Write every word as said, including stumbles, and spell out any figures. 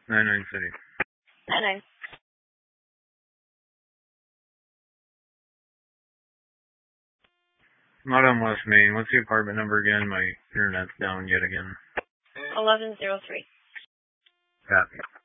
nine nine City. nine nine. Not on West Main. What's the apartment number again? My internet's down yet again. eleven oh three. Copy.